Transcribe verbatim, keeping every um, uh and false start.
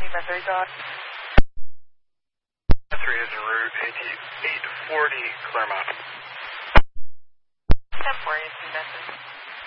three dot. three is en route, eight forty Claremont. ten four, eighteen message.